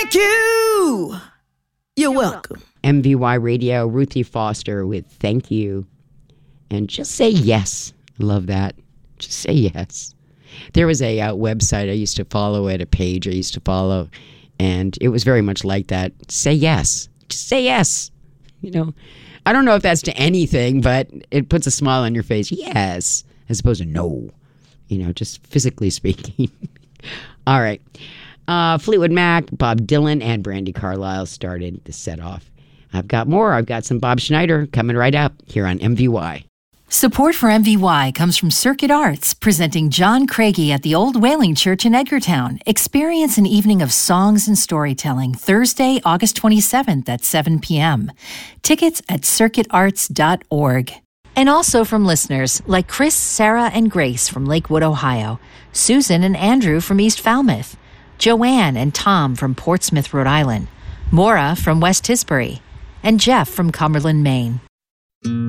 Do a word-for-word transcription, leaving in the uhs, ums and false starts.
Thank you. You're welcome. M V Y Radio, Ruthie Foster with Thank You. And just say yes. Love that. Just say yes. There was a uh, website I used to follow at a page I used to follow, and it was very much like that. Say yes. Just say yes. You know, I don't know if that's to anything, but it puts a smile on your face. Yes, as opposed to no. You know, just physically speaking. All right. Uh, Fleetwood Mac, Bob Dylan, and Brandi Carlile started the set off. I've got more. I've got some Bob Schneider coming right up here on M V Y. Support for M V Y comes from Circuit Arts, presenting John Craigie at the Old Whaling Church in Edgartown. Experience an evening of songs and storytelling, Thursday, August twenty-seventh at seven p.m. Tickets at circuit arts dot org. And also from listeners like Chris, Sarah, and Grace from Lakewood, Ohio, Susan and Andrew from East Falmouth, Joanne and Tom from Portsmouth, Rhode Island, Maura from West Tisbury, and Jeff from Cumberland, Maine.